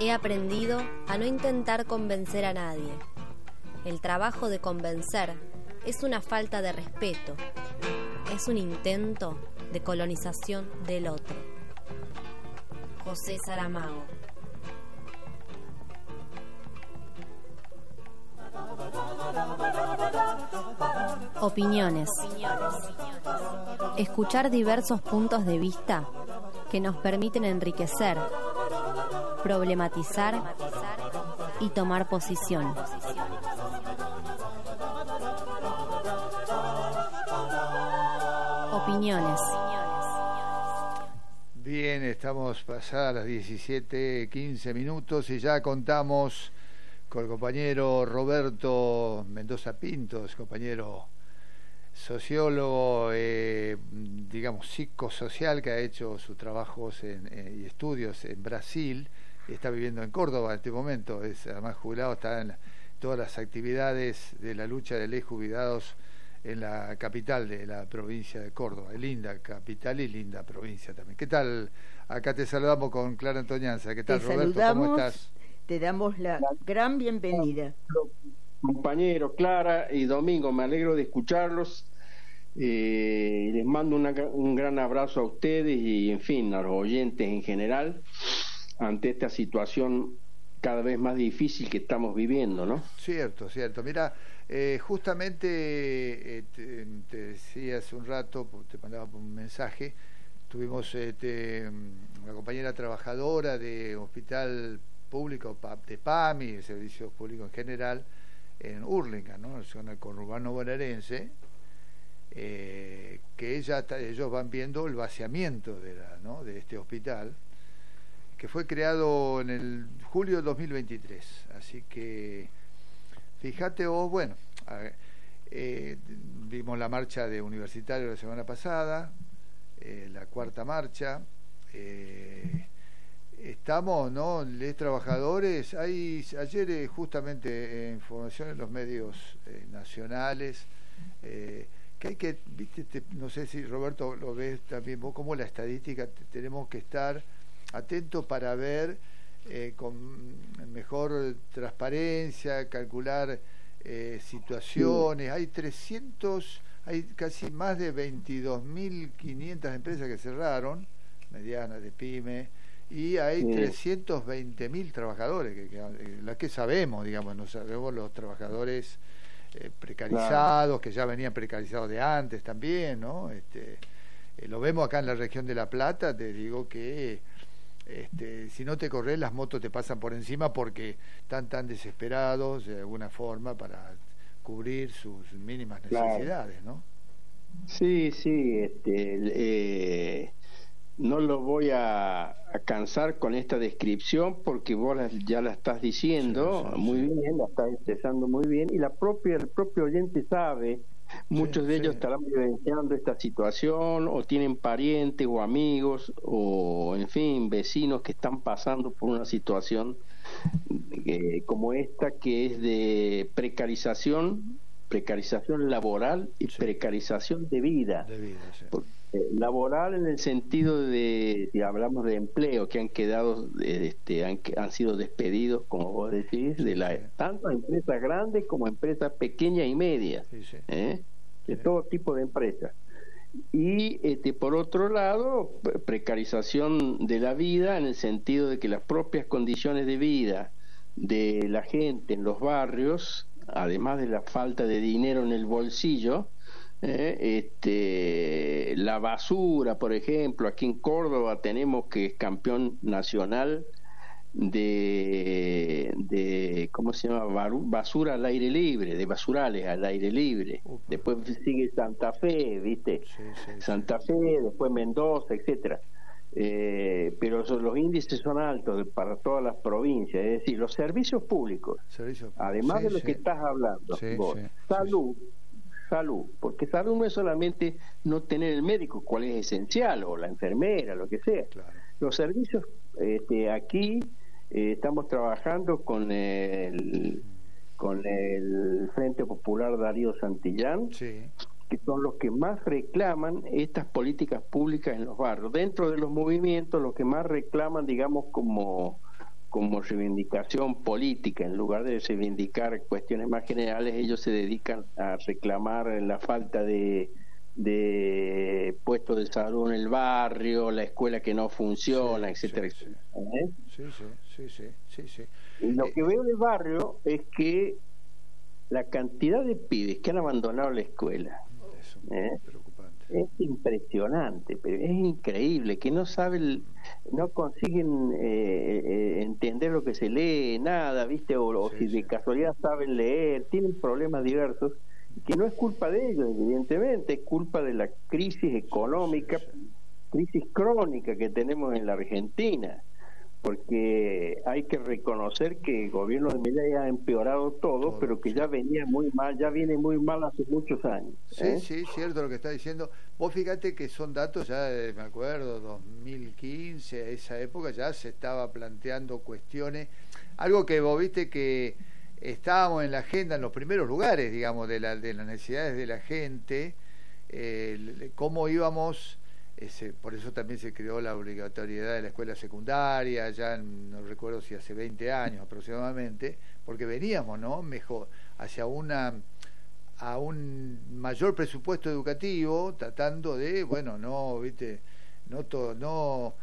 He aprendido a no intentar convencer a nadie. El trabajo de convencer es una falta de respeto. Es un intento de colonización del otro. José Saramago. Opiniones. Escuchar diversos puntos de vista que nos permiten enriquecer, problematizar y tomar posición. Opiniones. Bien, estamos pasadas las 17:15 minutos y ya contamos con el compañero Roberto Mendoza Pintos, compañero sociólogo, digamos psicosocial, que ha hecho sus trabajos y estudios en Brasil, y está viviendo en Córdoba en este momento, es además jubilado, está en todas las actividades de la lucha de ley jubilados en la capital de la provincia de Córdoba, linda capital y linda provincia también. ¿Qué tal? Acá te saludamos con Clara Antoñanza. ¿Qué tal, Roberto? ¿Cómo estás? Te damos la gran bienvenida. Compañero, Clara y Domingo, me alegro de escucharlos. Les mando un gran abrazo a ustedes y, en fin, a los oyentes en general, ante esta situación cada vez más difícil que estamos viviendo, ¿no? Cierto. Mira, justamente te decía hace un rato, te mandaba un mensaje, tuvimos una compañera trabajadora de hospital público de PAMI, de servicios públicos en general, en Hurlingham, ¿no? En la zona del conurbano bonaerense, que ellos van viendo el vaciamiento de este hospital, que fue creado en el julio de 2023. Así que fíjate vos, bueno, vimos la marcha de universitarios la semana pasada, la cuarta marcha, estamos, ¿no? Los trabajadores, ayer justamente información en los medios nacionales, que hay que, viste, no sé si Roberto lo ves también vos, como la estadística, tenemos que estar atentos para ver con mejor transparencia, calcular situaciones. Hay casi más de 22.500 empresas que cerraron, medianas, de pyme, y hay 320.000 trabajadores, las que sabemos, digamos, no sabemos los trabajadores precarizados, que ya venían precarizados de antes también, ¿no? Lo vemos acá en la región de La Plata, te digo que si no te corres, las motos te pasan por encima porque están tan desesperados de alguna forma para cubrir sus mínimas necesidades, ¿no? Sí, no lo voy a cansar con esta descripción porque vos ya la estás diciendo muy bien, la estás expresando muy bien, y el propio oyente sabe. Muchos de ellos estarán vivenciando esta situación, o tienen parientes o amigos o, en fin, vecinos que están pasando por una situación como esta, que es de precarización laboral y precarización de vida. Laboral en el sentido de, si hablamos de empleo, que han quedado, han sido despedidos, como vos decís, tanto empresas grandes como empresas pequeñas y medias, de todo tipo de empresas. Y por otro lado, precarización de la vida en el sentido de que las propias condiciones de vida de la gente en los barrios, además de la falta de dinero en el bolsillo, la basura, por ejemplo, aquí en Córdoba tenemos que es campeón nacional de ¿cómo se llama? Basura al aire libre, de basurales al aire libre. Después sigue Santa Fe, ¿viste? Santa Fe, después Mendoza, etcétera. Pero los índices son altos para todas las provincias, es decir, los servicios públicos, además de lo que estás hablando, vos, salud, porque salud no es solamente no tener el médico, cual es esencial, o la enfermera, lo que sea. Los servicios, aquí estamos trabajando con el Frente Popular Darío Santillán, que son los que más reclaman estas políticas públicas en los barrios. Dentro de los movimientos, los que más reclaman, digamos, como como reivindicación política, en lugar de reivindicar cuestiones más generales, ellos se dedican a reclamar la falta de puestos de salud en el barrio, la escuela que no funciona, etcétera, etcétera. Sí. Y lo que veo del barrio es que la cantidad de pibes que han abandonado la escuela es impresionante, pero es increíble, que no saben, no consiguen entender lo que se lee, nada, ¿viste? O si de casualidad saben leer, tienen problemas diversos, que no es culpa de ellos, evidentemente, es culpa de la crisis económica, crisis crónica que tenemos en la Argentina, porque hay que reconocer que el gobierno de Milei ha empeorado todo, pero que ya venía muy mal, ya viene muy mal hace muchos años. Sí, cierto lo que está diciendo. Vos fíjate que son datos ya, me acuerdo, 2015, a esa época ya se estaba planteando cuestiones, algo que vos viste que estábamos en la agenda en los primeros lugares, digamos, de las necesidades de la gente, cómo íbamos... por eso también se creó la obligatoriedad de la escuela secundaria, ya no recuerdo si hace 20 años aproximadamente, porque veníamos, ¿no?, mejor hacia a un mayor presupuesto educativo, tratando de, bueno, no, viste, no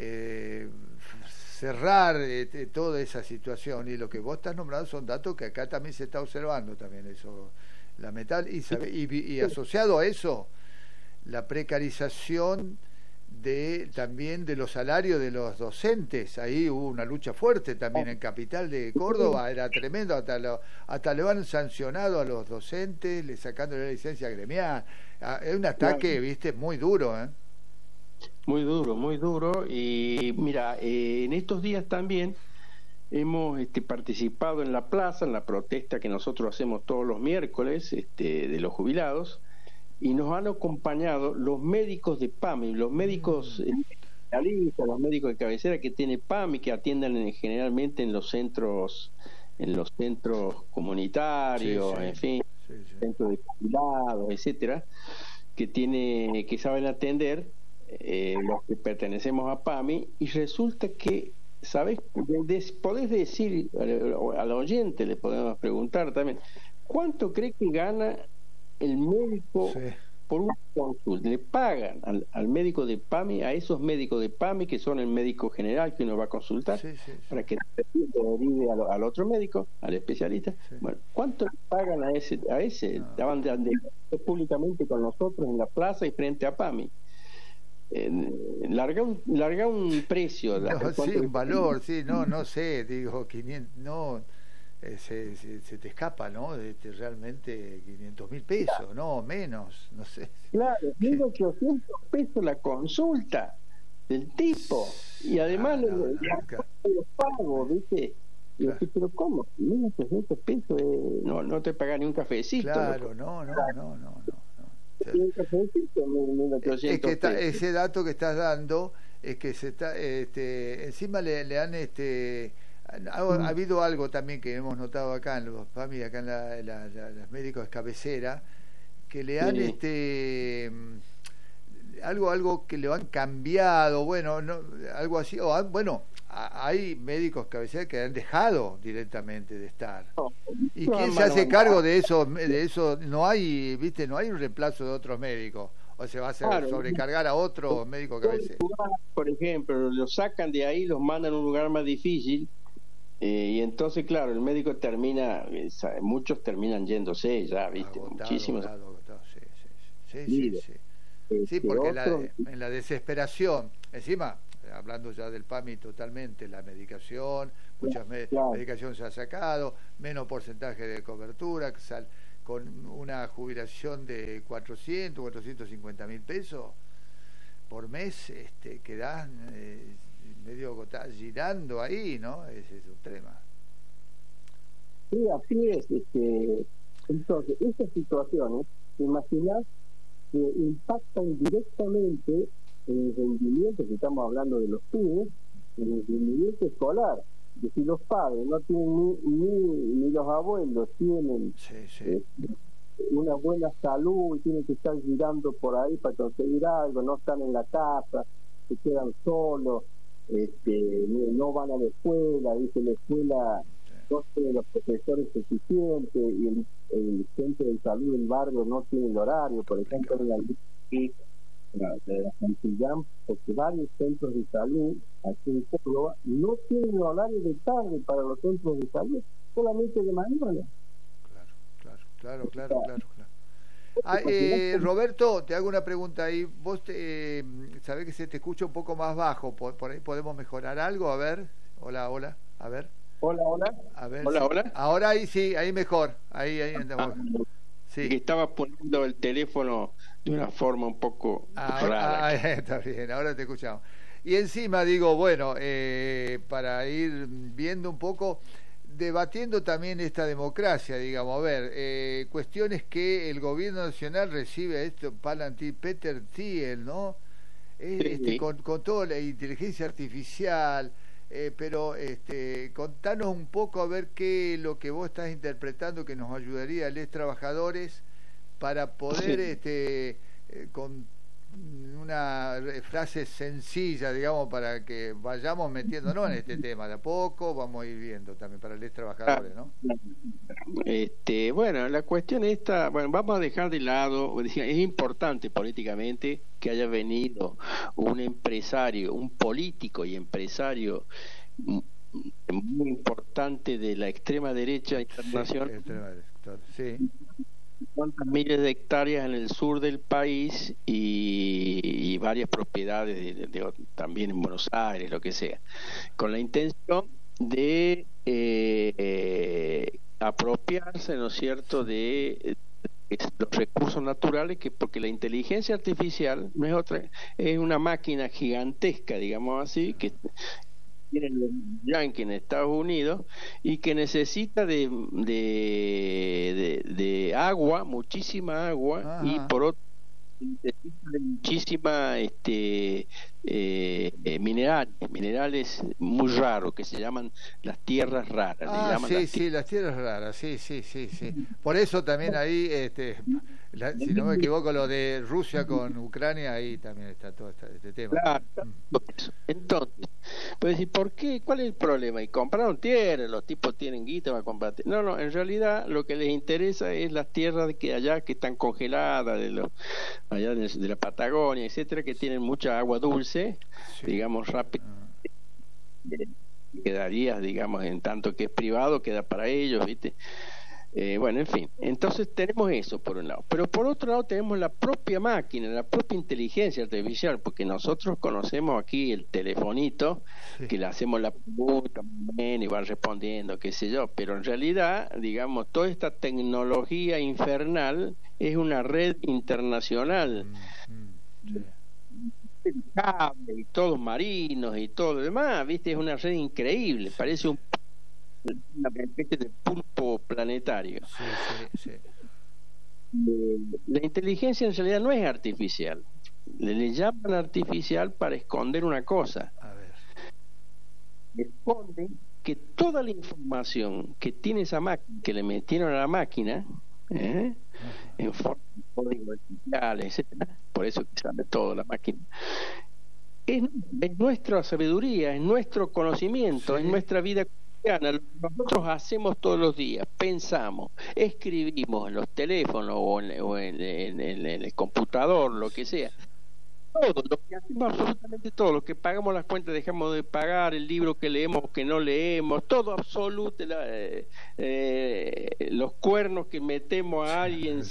cerrar toda esa situación, y lo que vos estás nombrando son datos que acá también se está observando también, eso lamentable, y asociado a eso la precarización también de los salarios de los docentes. Ahí hubo una lucha fuerte también en Capital de Córdoba, era tremendo, hasta le han sancionado a los docentes, sacándole la licencia gremial. Es un ataque, viste, muy duro, Muy duro, y mira, en estos días también hemos participado en la plaza, en la protesta que nosotros hacemos todos los miércoles de los jubilados, y nos han acompañado los médicos de PAMI, los médicos especialistas, los médicos de cabecera que tiene PAMI, que atiendan generalmente en los centros comunitarios, en fin, centros de jubilados, etcétera, que saben atender, los que pertenecemos a PAMI, y resulta que, ¿sabes? Podés decir al oyente, le podemos preguntar también, ¿cuánto cree que gana el médico por una consulta? Le pagan al médico de PAMI, a esos médicos de PAMI, que son el médico general que uno va a consultar, para que derive al otro médico, al especialista. Bueno, ¿cuánto le pagan a ese? Estaban de públicamente con nosotros en la plaza y frente a PAMI. Larga un precio. Un valor, no sé, digo, 500, no... Se te escapa, ¿no? Realmente 500.000 pesos, no, menos, no sé. Claro, 1.800 pesos la consulta del tipo, y además los pagos, ¿viste? Y yo, pero ¿cómo? 1.800 pesos, no te pagan ni un cafecito. Claro, no. Es que ese dato que estás dando es que se está, encima le han ha habido algo también que hemos notado acá en los PAMI, acá en los médicos de cabecera, que le han algo que le han cambiado, bueno, algo así, hay médicos de cabecera que han dejado directamente de estar. ¿Y quién se hace cargo de eso? No hay, viste, no hay un reemplazo de otros médicos. O se va a sobrecargar a otro médico de cabecera. Por ejemplo, los sacan de ahí, los mandan a un lugar más difícil. Y entonces, claro, el médico termina, muchos terminan yéndose ya, ¿viste? Muchísimos. Sí, porque en la desesperación, encima, hablando ya del PAMI totalmente, la medicación, muchas medicaciones se ha sacado, menos porcentaje de cobertura, con una jubilación de 450.000 pesos por mes, quedás medio girando ahí, ¿no? Es un tema. Sí, así es. Entonces, estas situaciones, ¿te imaginas que impactan directamente en el rendimiento, si estamos hablando de los pibes, en el rendimiento escolar? Que si los padres no tienen ni los abuelos tienen una buena salud y tienen que estar girando por ahí para conseguir algo, no están en la casa, se quedan solos, no van a la escuela, dice la escuela no tiene los profesores suficientes y el centro de salud del barrio no tiene el horario, por ejemplo en la de la Santillán, porque varios centros de salud aquí en Córdoba no tienen horario de tarde para los centros de salud, solamente de mañana. Claro. Roberto, te hago una pregunta ahí. Vos sabés que se te escucha un poco más bajo. ¿Por ahí podemos mejorar algo? A ver. Hola. A ver. Hola. A ver. Hola. Ahora ahí sí, ahí mejor. Ahí andamos. Sí. Que estaba poniendo el teléfono de una forma un poco rara. Está bien, ahora te escuchamos. Y encima digo, bueno, para ir viendo un poco, debatiendo también esta democracia, digamos, a ver, cuestiones que el gobierno nacional recibe esto, Palantir, Peter Thiel, ¿no? Sí. Con toda la inteligencia artificial, pero contanos un poco a ver qué lo que vos estás interpretando que nos ayudaría a los trabajadores para poder, con una frase sencilla, digamos, para que vayamos metiéndonos en este tema de a poco, vamos a ir viendo también para los trabajadores, ¿no? Bueno, la cuestión esta, vamos a dejar de lado, es importante políticamente que haya venido un empresario, un político y empresario muy importante de la extrema derecha internacional. Sí. Cuántas miles de hectáreas en el sur del país y varias propiedades también en Buenos Aires, lo que sea, con la intención de apropiarse, ¿no es cierto?, de los recursos naturales, porque la inteligencia artificial no es otra, es una máquina gigantesca, digamos así, que tienen los yanquis en Estados Unidos y que necesita de agua, muchísima agua. Ajá. Y por otro necesita de muchísima minerales muy raros que se llaman las tierras raras. Las tierras raras, sí. Por eso también ahí, si no me equivoco, lo de Rusia con Ucrania, ahí también está todo este tema. Claro. Entonces, pues decir, ¿por qué? ¿Cuál es el problema? Y compraron tierra, los tipos tienen guita para comprar tierra. No, en realidad lo que les interesa es las tierras que allá que están congeladas, allá de la Patagonia, etcétera, que tienen mucha agua dulce, digamos, rápido. Quedaría, digamos, en tanto que es privado, queda para ellos, ¿viste? Bueno, en fin, entonces tenemos eso por un lado, pero por otro lado tenemos la propia máquina, la propia inteligencia artificial, porque nosotros conocemos aquí el telefonito, que le hacemos la pregunta y van respondiendo, qué sé yo, pero en realidad, digamos, toda esta tecnología infernal es una red internacional. Cable y todos marinos y todo lo demás, ¿viste? Es una red increíble, parece una especie de pulpo planetario. Sí. La inteligencia en realidad no es artificial. Le llaman artificial para esconder una cosa. A ver. Esconde que toda la información que tiene esa máquina, que le metieron a la máquina, en forma de códigos especiales, etcétera, por eso que sabe todo la máquina, es nuestra sabiduría, es nuestro conocimiento, es nuestra vida. Nosotros hacemos todos los días, pensamos, escribimos en los teléfonos o en el computador, lo que sea. Todo lo que hacemos, absolutamente todo, lo que pagamos las cuentas, dejamos de pagar, el libro que leemos, que no leemos, todo absoluto, los cuernos que metemos a alguien,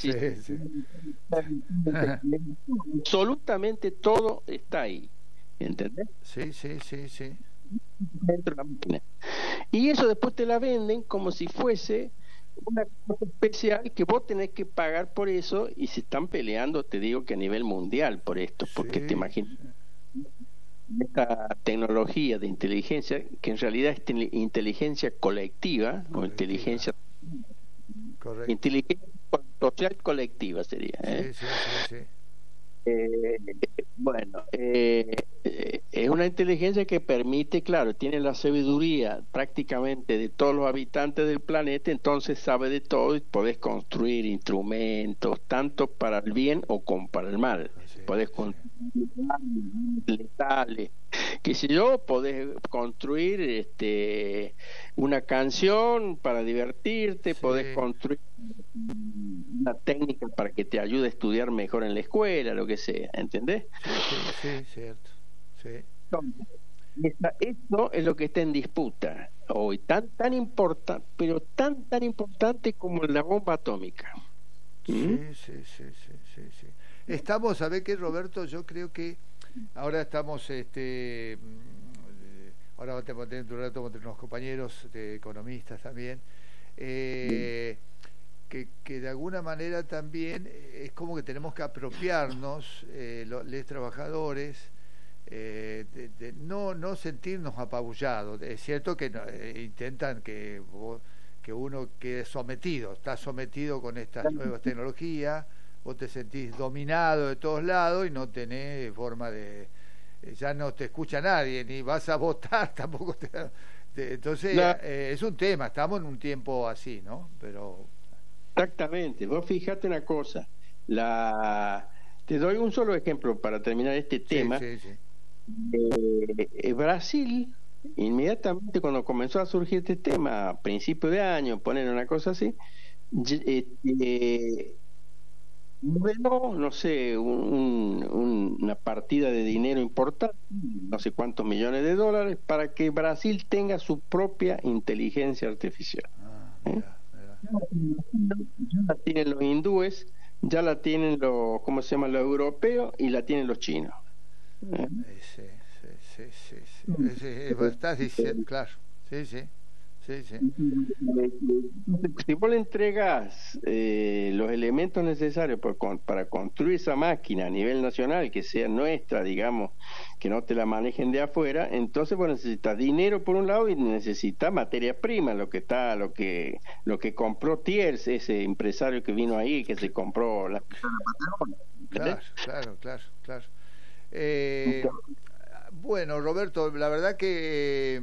absolutamente todo está ahí, ¿entendés? Sí. Dentro de la máquina. Y eso después te la venden como si fuese una cosa especial que vos tenés que pagar por eso, y se están peleando, te digo que a nivel mundial por esto, porque te imaginas esta tecnología de inteligencia, que en realidad es inteligencia colectiva, o inteligencia social colectiva sería. Sí. Es una inteligencia que permite, claro, tiene la sabiduría prácticamente de todos los habitantes del planeta, entonces sabe de todo y podés construir instrumentos tanto para el bien o como para el mal. Podés construir letales qué sé yo, podés construir una canción para divertirte, Sí, podés construir una técnica para que te ayude a estudiar mejor en la escuela, lo que sea, ¿entendés? sí, cierto. Sí. Entonces, esto es lo que está en disputa hoy, tan importante, pero tan importante como la bomba atómica. ¿Mm? Sí. Estamos, a ver qué, Roberto, yo creo que ahora estamos, ahora vamos a tener un rato con unos compañeros economistas también, que de alguna manera también es como que tenemos que apropiarnos, los trabajadores, de no sentirnos apabullados. Es cierto que intentan que uno quede sometido, está sometido con estas nuevas tecnologías, vos te sentís dominado de todos lados y no tenés forma de, ya no te escucha nadie, ni vas a votar, tampoco entonces es un tema, estamos en un tiempo así, ¿no? Pero exactamente, vos fíjate una cosa, te doy un solo ejemplo para terminar este tema. Sí. Brasil, inmediatamente cuando comenzó a surgir este tema, a principios de año, poner una cosa así, no sé, una partida de dinero importante, no sé cuántos millones de dólares, para que Brasil tenga su propia inteligencia artificial. Mira. Ya la tienen los hindúes, ya la tienen los, ¿cómo se llama?, los europeos, y la tienen los chinos. Sí. Estás diciendo, claro. Sí. Si vos le entregas los elementos necesarios para construir esa máquina a nivel nacional, que sea nuestra, digamos, que no te la manejen de afuera, entonces vos necesitas dinero por un lado y necesitas materia prima, lo que compró Thiers, ese empresario que vino ahí, que se compró la Patagonia. Claro. Bueno, Roberto, la verdad que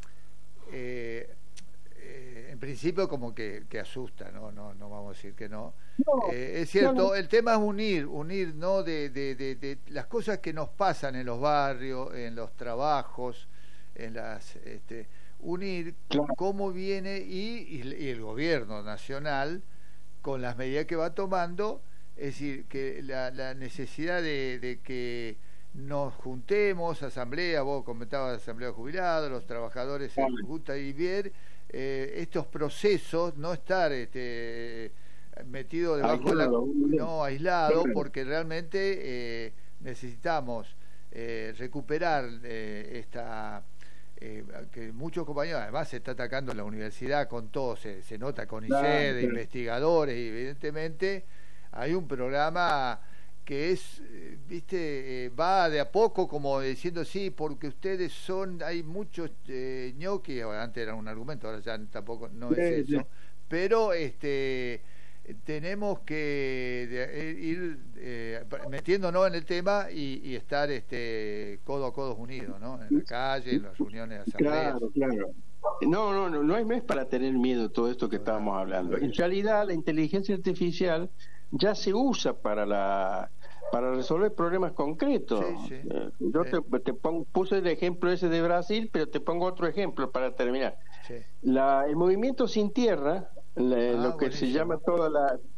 en principio como que asusta, no vamos a decir que no. Es cierto, el tema es unir, ¿no? De las cosas que nos pasan en los barrios, en los trabajos, en las unir cómo viene y el gobierno nacional con las medidas que va tomando, es decir, que la necesidad de que nos juntemos, asamblea, vos comentabas asamblea de jubilados, los trabajadores se juntan y ver estos procesos, no estar metido debajo aislado, porque realmente necesitamos recuperar esta que muchos compañeros, además se está atacando la universidad con todo, se nota con ICE, de investigadores, y evidentemente hay un programa que es, va de a poco como diciendo sí, porque ustedes hay muchos ñoquis, antes era un argumento, ahora ya tampoco no es eso, pero tenemos que ir metiéndonos en el tema y estar codo a codo unidos, ¿no? En la calle, en las reuniones de asambleas. Claro. No es para tener miedo todo esto que estábamos hablando. En realidad la inteligencia artificial ya se usa para resolver problemas concretos. Yo te puse el ejemplo ese de Brasil, pero te pongo otro ejemplo para terminar. El movimiento Sin Tierra, lo que se llama toda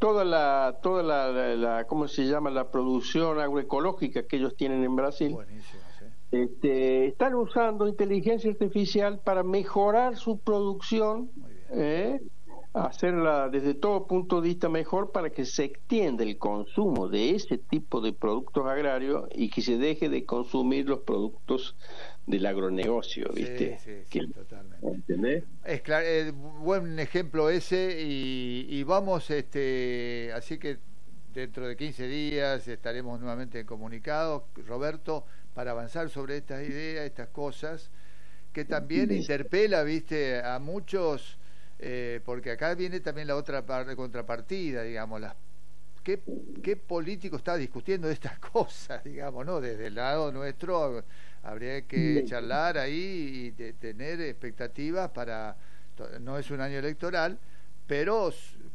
la ¿cómo se llama?, la producción agroecológica que ellos tienen en Brasil. Están usando inteligencia artificial para mejorar su producción, hacerla desde todo punto de vista mejor, para que se extienda el consumo de ese tipo de productos agrarios y que se deje de consumir los productos del agronegocio, ¿viste? Sí, totalmente. ¿Entendés? Es claro, buen ejemplo ese, y vamos, así que dentro de 15 días estaremos nuevamente comunicados, Roberto, para avanzar sobre estas ideas, estas cosas, que también interpela, ¿viste?, a muchos. Porque acá viene también la otra contrapartida, digamos, ¿qué político está discutiendo estas cosas, digamos, ¿no? Desde el lado nuestro habría que charlar ahí y tener expectativas no es un año electoral, pero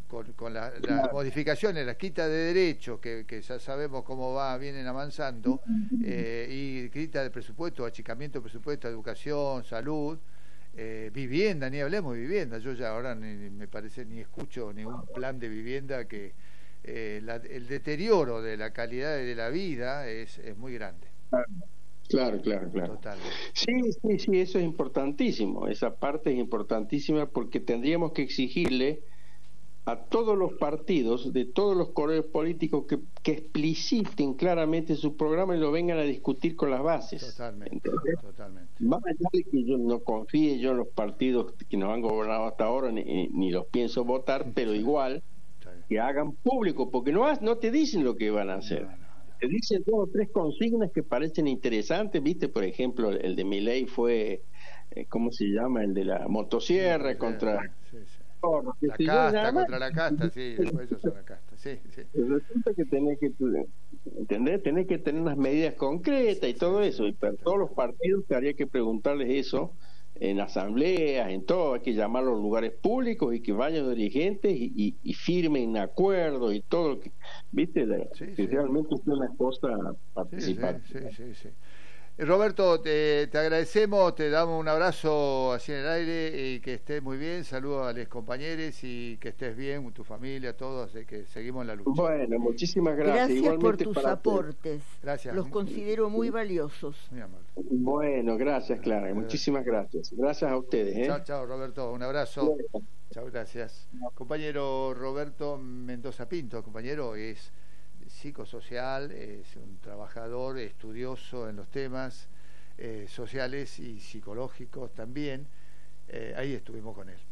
con las modificaciones, las quitas de derechos, que ya sabemos cómo vienen avanzando, y quita de presupuesto, achicamiento de presupuesto, educación, salud, vivienda, ni hablemos de vivienda. Yo ya ahora me parece ni escucho ningún plan de vivienda, que el deterioro de la calidad de la vida es muy grande. Claro. Totalmente. Sí, eso es importantísimo. Esa parte es importantísima, porque tendríamos que exigirle a todos los partidos, de todos los colores políticos, que expliciten claramente su programa y lo vengan a discutir con las bases. Totalmente. Más allá de que yo no confíe yo en los partidos que nos han gobernado hasta ahora, ni los pienso votar, pero igual que hagan público, porque no te dicen lo que van a hacer. Te dicen 2 o 3 consignas que parecen interesantes, ¿viste? Por ejemplo, el de Milei fue, ¿cómo se llama? El de la motosierra contra... La casta, contra la casta, sí, después ellos son la casta, sí. Resulta que tenés que tener unas medidas concretas y todo eso, y para todos los partidos habría que preguntarles eso en asambleas, en todo. Hay que llamar a los lugares públicos y que vayan los dirigentes y firmen acuerdos y todo lo que, ¿viste? Que realmente es una cosa participativa. Sí. Roberto, te agradecemos, te damos un abrazo así en el aire, y que estés muy bien. Saludos a los compañeros y que estés bien, tu familia, todos, que seguimos en la lucha. Bueno, muchísimas gracias. Gracias por tus aportes. Gracias. Los considero muy valiosos. Muy amable. Bueno, gracias, Clara. Muchísimas gracias. Gracias a ustedes. Chao, Roberto. Un abrazo. Chao, gracias. Compañero Roberto Mendoza Pinto, compañero, es psicosocial, es un trabajador estudioso en los temas sociales y psicológicos también. Ahí estuvimos con él.